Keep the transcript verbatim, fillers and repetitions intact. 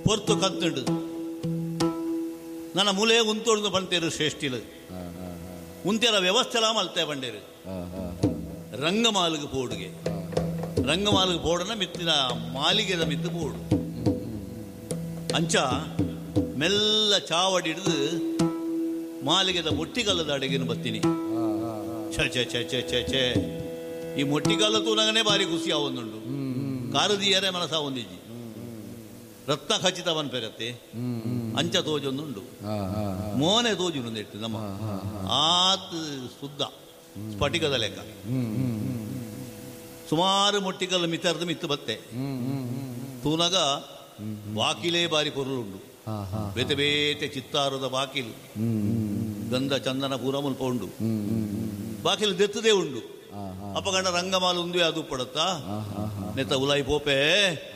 ಪೊರ್ತು ಕತ್ತುಂಡು ನನ್ನ ಮೂಲೆ ಉಂತೊಡ್ದು ಬಂತೇರು ಶ್ರೇಷ್ಠಿಲು ಉಂತೆರ ವ್ಯವಸ್ಥೆಲ ಮಲ್ತೆ ಬಂಡೇರು ರಂಗಮಾಲಿಗೆ ಪೋಡುಗೆ ರಂಗಮಾಲಿಗೆ ಪೋಡನ ಮಿತ್ತಿನ ಮಾಲಿಗೆದ ಮಿತ್ತು ಪೋಡು ಅಂಚ ಮೆಲ್ಲ ಚಾವಡಿ ಹಿಡಿದು ಮಾಲಿಗೆದ ಮೊಟ್ಟಿಗಲ್ಲದ ಅಡಿಗೆನು ಬತ್ತೀನಿ. ಛ ಛೆ ಛೆ ಛೆ ಛೆ ಛೆ ಈ ಮೊಟ್ಟಿಗಲ್ಲ ತೂನಗನೆ ಬಾರಿ ಖುಷಿ ಆವೊಂದುಂಡು. ಕಾರದಿಯರೆ ಮನಸ ಒಂದಿಜ್ಜಿ ರತ್ನ ಖಚಿತವನ್ ಪೆರತ್ತೆ ಅಂಚ ತೋಜೊಂದುಂಡು ಮೋನೆ ತೋಜುನು ನೆಟ್ಟು ನಮ್ಮ ಆತ್ ಸುದ್ದ ಸ್ಫಟಿಕದ ಲೆಕ್ಕ ಸುಮಾರು ಮೊಟ್ಟಿಗಲ್ಲ ಮಿತರ್ದು ಮಿತ್ತು ಬತ್ತೆ ತೂನಗ ವಾಕಿಲೇ ಬಾರಿ ಪೊರುಳುಂಡು. ಬೇತೆ ಬೇತೆ ಚಿತ್ತಾರದ ಬಾಕಿಲು ಗಂಧ ಚಂದನ ಪೂರ ಮುಲ್ಪ ಉಂಡು. ಬಾಕಿಲು ದೆತ್ತದೇ ಉಂಡು. ಅಪಗಂಡ ರಂಗಮಾಲ ಉಂದುವೆ ಅದು ಪಡುತ್ತಾ ನೆತ್ತ ಉಲಾಯಿ ಪೋಪೆ